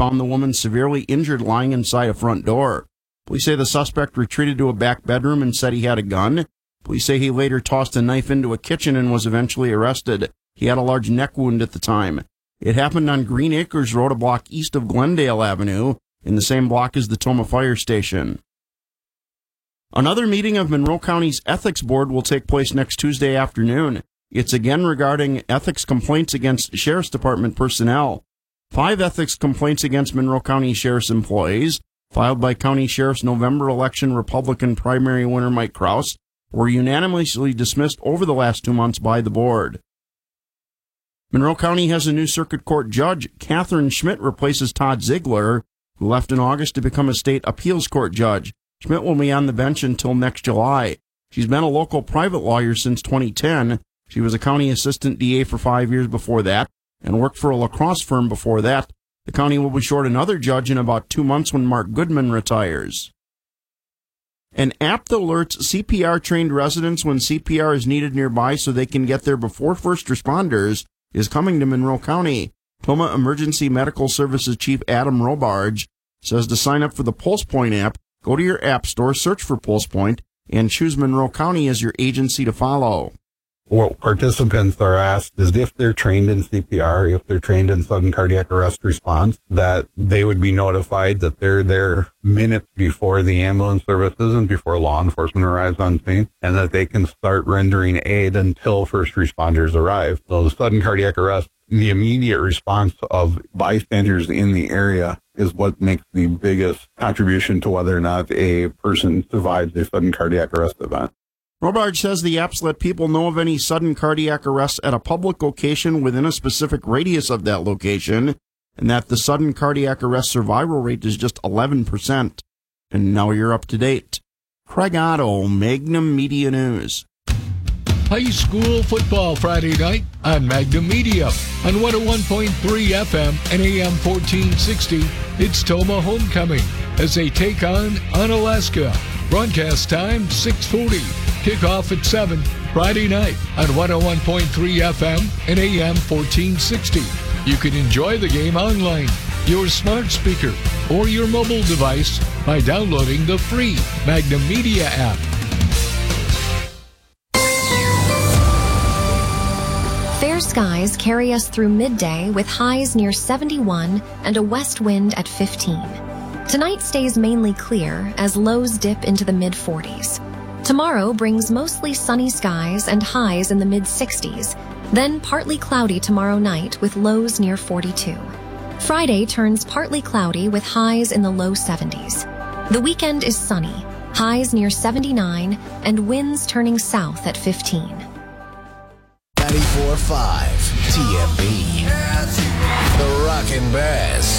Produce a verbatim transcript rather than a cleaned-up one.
found the woman severely injured lying inside a front door. Police say the suspect retreated to a back bedroom and said he had a gun. Police say he later tossed a knife into a kitchen and was eventually arrested. He had a large neck wound at the time. It happened on Green Acres Road, a block east of Glendale Avenue, in the same block as the Tomah Fire Station. Another meeting of Monroe County's Ethics Board will take place next Tuesday afternoon. It's again regarding ethics complaints against Sheriff's Department personnel. Five ethics complaints against Monroe County Sheriff's employees, filed by County Sheriff's November election Republican primary winner Mike Kraus, were unanimously dismissed over the last two months by the board. Monroe County has a new circuit court judge. Catherine Schmidt replaces Todd Ziegler, who left in August to become a state appeals court judge. Schmidt will be on the bench until next July. She's been a local private lawyer since twenty ten. She was a county assistant D A for five years before that and worked for a lacrosse firm before that. The county will be short another judge in about two months when Mark Goodman retires. An app that alerts C P R-trained residents when C P R is needed nearby so they can get there before first responders is coming to Monroe County. Tomah Emergency Medical Services Chief Adam Robarge says to sign up for the PulsePoint app, go to your app store, search for PulsePoint, and choose Monroe County as your agency to follow. What participants are asked is if they're trained in C P R, if they're trained in sudden cardiac arrest response, that they would be notified that they're there minutes before the ambulance services and before law enforcement arrives on scene, and that they can start rendering aid until first responders arrive. So the sudden cardiac arrest, the immediate response of bystanders in the area is what makes the biggest contribution to whether or not a person survives a sudden cardiac arrest event. Robarge says the apps let people know of any sudden cardiac arrests at a public location within a specific radius of that location, and that the sudden cardiac arrest survival rate is just eleven percent. And now you're up to date. Craig Otto, Magnum Media News. High school football Friday night on Magnum Media. On one oh one point three F M and A M fourteen sixty, it's Tomah Homecoming as they take on Unalaska. Broadcast time six forty. Kickoff at seven Friday night on one oh one point three F M and A M fourteen sixty. You can enjoy the game online, your smart speaker, or your mobile device by downloading the free Magnum Media app. Fair skies carry us through midday with highs near seventy-one and a west wind at fifteen. Tonight stays mainly clear as lows dip into the mid forties. Tomorrow brings mostly sunny skies and highs in the mid sixties, then partly cloudy tomorrow night with lows near forty-two. Friday turns partly cloudy with highs in the low seventies. The weekend is sunny, highs near seventy-nine, and winds turning south at fifteen. ninety-four point five T M B. The Rockin' Bass.